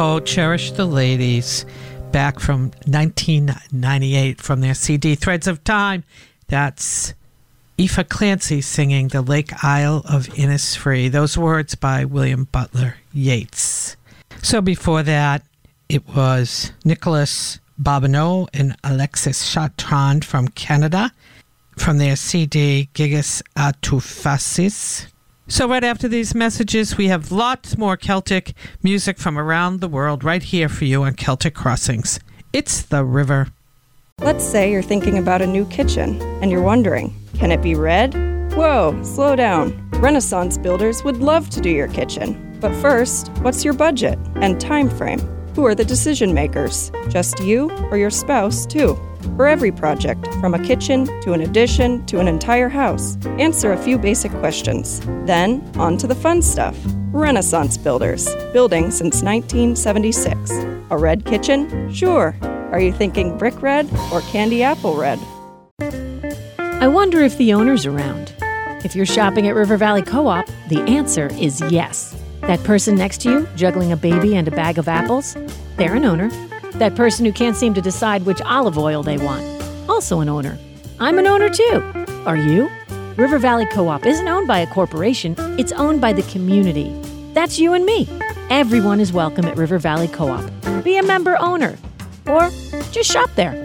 Oh, Cherish the Ladies, back from 1998 from their CD Threads of Time. That's Aoife Clancy singing The Lake Isle of Innisfree. Those words by William Butler Yeats. So before that, it was Nicholas Bobineau and Alexis Chartrand from Canada from their CD Gigas Atoufasis. So right after these messages, we have lots more Celtic music from around the world right here for you on Celtic Crossings. It's the river. Let's say you're thinking about a new kitchen and you're wondering, can it be red? Whoa, slow down. Renaissance Builders would love to do your kitchen. But first, what's your budget and time frame? Who are the decision makers? Just you or your spouse, too? For every project, from a kitchen to an addition to an entire house, answer a few basic questions. Then, on to the fun stuff. Renaissance Builders, building since 1976. A red kitchen? Sure. Are you thinking brick red or candy apple red? I wonder if the owner's around. If you're shopping at River Valley Co-op, the answer is yes. That person next to you, juggling a baby and a bag of apples? They're an owner. That person who can't seem to decide which olive oil they want? Also an owner. I'm an owner too. Are you? River Valley Co-op isn't owned by a corporation, it's owned by the community. That's you and me. Everyone is welcome at River Valley Co-op. Be a member owner. Or just shop there.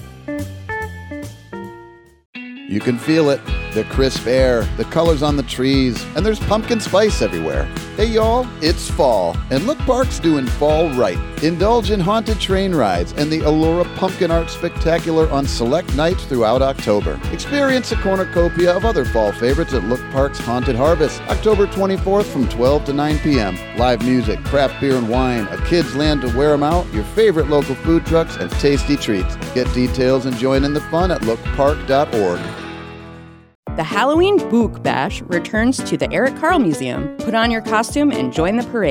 You can feel it. The crisp air, the colors on the trees, and there's pumpkin spice everywhere. Hey y'all, it's fall, and Look Park's doing fall right. Indulge in haunted train rides and the Allura Pumpkin Art Spectacular on select nights throughout October. Experience a cornucopia of other fall favorites at Look Park's Haunted Harvest, October 24th from 12 to 9 p.m. Live music, craft beer and wine, a kid's land to wear 'em out, your favorite local food trucks, and tasty treats. Get details and join in the fun at lookpark.org. The Halloween Book Bash returns to the Eric Carle Museum. Put on your costume and join the parade.